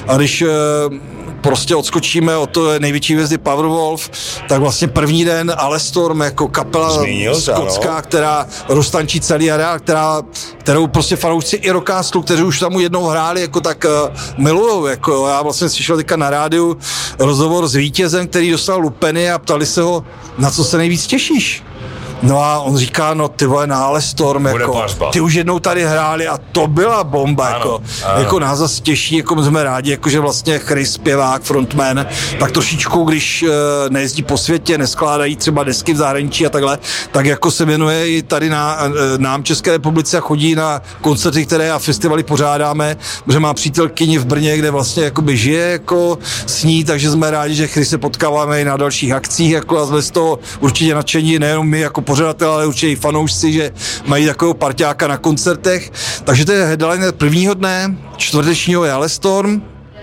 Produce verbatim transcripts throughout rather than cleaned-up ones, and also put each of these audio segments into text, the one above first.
A když prostě odskočíme od toho největší hvězdy Powerwolf, tak vlastně první den Alestorm jako kapela skotská, která roztančí celý areál, která, kterou prostě fanoušci i Rockcastu, kteří už tam jednou hráli, jako tak uh, milujou. Jako já vlastně slyšel teďka na rádiu rozhovor s vítězem, který dostal lupeny a ptali se ho, na co se nejvíc těšíš. No a on říká, no ty vole, na Alestorm, jako, ty už jednou tady hráli a to byla bomba, ano, jako, ano. Jako nás zase těší, jako my jsme rádi, jako že vlastně Chris, zpěvák, frontman, tak trošičku, když uh, nejezdí po světě, neskládají třeba desky v zahraničí a takhle, tak jako se věnuje i tady na, uh, nám České republice a chodí na koncerty, které a festivaly pořádáme, protože má přítelkyni v Brně, kde vlastně jakoby žije jako s ní, takže jsme rádi, že Chris se potkáváme i na dalších akcích, jako a jsme z toho určitě nadšení, nejenom my jako pořadatel, ale určitě i fanoušci, že mají takového parťáka na koncertech. Takže to je headliner prvního dne, čtvrtečního je Alestorm,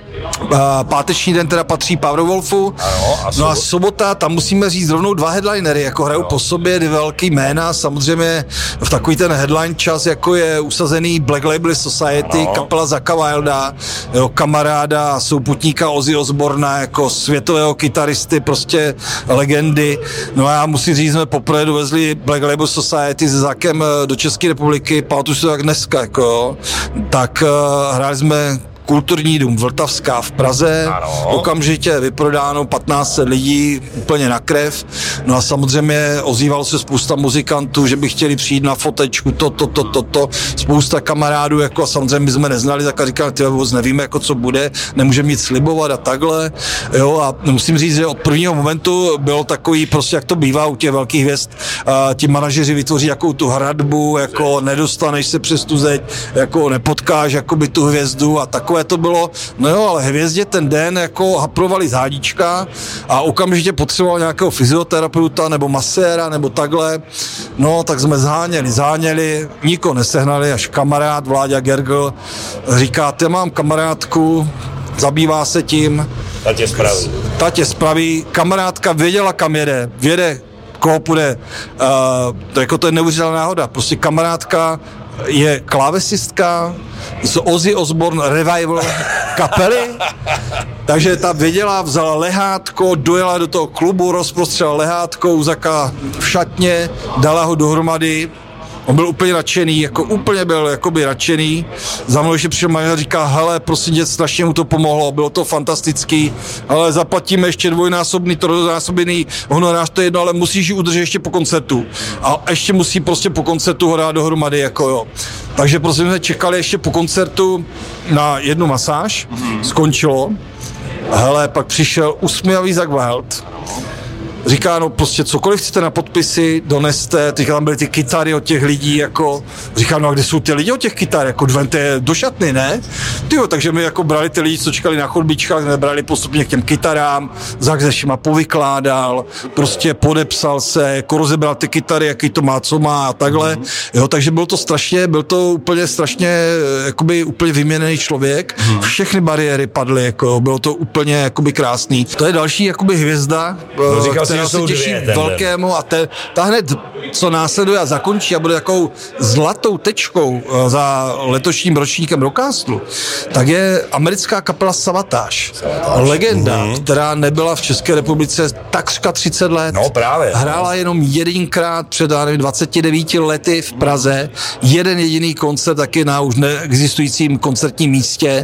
páteční den teda patří Powerwolfu. Ano, a no a sobota, tam musíme říct rovnou dva headlinery, jako hrajou po sobě dvě velký jména, samozřejmě v takový ten headline čas, jako je usazený Black Label Society, ano. Kapela Zacka Wilda, jeho kamaráda, souputníka Ozzy Osborna, jako světového kytaristy, prostě legendy. No a já musím říct, jsme poprvé dovezli Black Label Society s Zackem do České republiky, pamatuju si to tak dneska, jako, tak uh, hráli jsme Kulturní dům Vltavská v Praze, ano. Okamžitě vyprodáno patnáct set lidí, úplně na krev. No a samozřejmě ozývalo se spousta muzikantů, že by chtěli přijít na fotečku, to, to, to, to, to. Spousta kamarádů, jako a samozřejmě my jsme neznali, tak a říkali, ty vůbec nevíme, jako co bude, nemůžeme nic slibovat a takhle. Jo, a musím říct, že od prvního momentu bylo takový, prostě jak to bývá u těch velkých hvězd, a ti manažeři vytvoří jakou tu hradbu, jako nedostaneš se přes tu zeď, jako nepotkáš jakoby tu hvězdu a takové to bylo, no jo, ale hvězdě ten den jako haprovali zádíčka a okamžitě potřeboval nějakého fyzioterapeuta nebo maséra nebo takhle, no tak jsme zháněli, zháněli, nikoho nesehnali, až kamarád Vláďa Gergl říká, ty mám kamarádku, zabývá se tím. Ta tě spraví. Ta tě spraví, kamarádka věděla, kam jede, věde, koho půjde, uh, to, jako to je neuvěřitelná náhoda, prostě kamarádka je klávesistka z Ozzy Osbourne Revival kapely, takže ta věděla, vzala lehátko, dojela do toho klubu, rozprostřela lehátko u Zacka v šatně, dala ho dohromady. On byl úplně nadšený, jako úplně byl jakoby nadšený. Za mnou ještě přišel manažer a říká, hele, prosím tě, strašně mu to pomohlo, bylo to fantastický, ale zaplatíme ještě dvojnásobný, trojnásobný honorář, to je jedno, ale musíš ji udržet ještě po koncertu. A ještě musí prostě po koncertu ho dát dohromady, jako jo. Takže prostě jsme čekali ještě po koncertu na jednu masáž, mm-hmm. Skončilo. Hele, pak přišel usměvavý Zacka Wild. Říká, no prostě cokoliv chcete na podpisy, doneste, teďka tam byly ty kytary od těch lidí, jako, říká, no a kde jsou ty lidi od těch kytar, jako dvente do šatny, ne? Tyjo, takže my jako brali ty lidi, co čekali na chodbičkách, nebrali postupně k těm kytarám, Zack se všima povykládal, prostě podepsal se, jako rozebral ty kytary, jaký to má, co má a takhle, mm. Jo, takže bylo to strašně, byl to úplně strašně, jakoby úplně vyměněný člověk, mm. Všechny bariéry padly, jako, bylo to úplně, jakoby krásný. To je další, jakoby hvězda, no, říkal která se těší velkému a te, ta hned, co následuje a zakončí a bude takovou zlatou tečkou za letošním ročníkem Rockcastu, tak je americká kapela Savatage. Legenda, mm-hmm. která nebyla v České republice takřka třicet let. No právě. Hrála jenom jedinkrát před dvaceti devíti lety v Praze. Jeden jediný koncert taky na už neexistujícím koncertním místě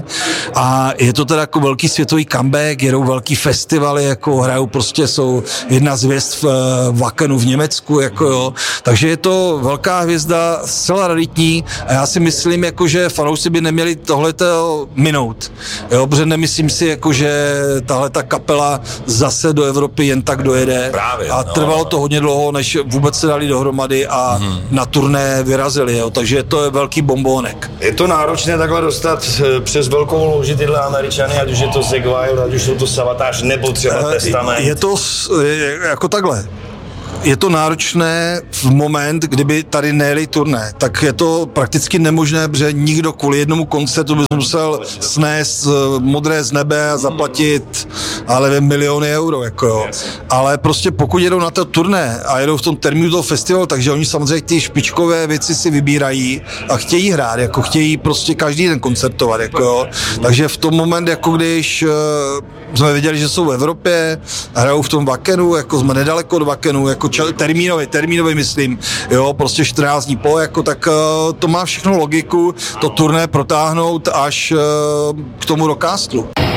a je to teda jako velký světový comeback, jedou velký festivaly, jako hrajou prostě, jsou jedna z hvězd v Wakenu v Německu, jako jo. Takže je to velká hvězda, zcela raritní a já si myslím, jako, že fanoušci by neměli tohleto minout. Jo, protože nemyslím si, jako, že tahle ta kapela zase do Evropy jen tak dojede. Právě, a no, trvalo no. to hodně dlouho, než vůbec se dali dohromady a hmm. na turné vyrazili. Jo. Takže to je velký bombónek. Je to náročné takhle dostat přes velkou louži tyhle Američany, ať už je to Zacka Wild, ať už jsou to Savatage, nebo třeba Testament. Je to jako takhle. je to náročné v moment, kdyby tady nejeli turné, tak je to prakticky nemožné, protože nikdo kvůli jednomu koncertu by musel snést modré z nebe a zaplatit, ale miliony euro, jako jo. Ale prostě pokud jedou na to turné a jedou v tom termínu toho festivalu, takže oni samozřejmě ty špičkové věci si vybírají a chtějí hrát, jako chtějí prostě každý den koncertovat, jako jo. Takže v tom moment, jako když uh, jsme viděli, že jsou v Evropě a hrajou v tom Wakenu, jako jsme nedaleko od Wakenu, jako čel, termínový, termínový myslím, jo, prostě čtrnáct dní po, jako tak uh, to má všechno logiku, to turné protáhnout až uh, k tomu rockástru.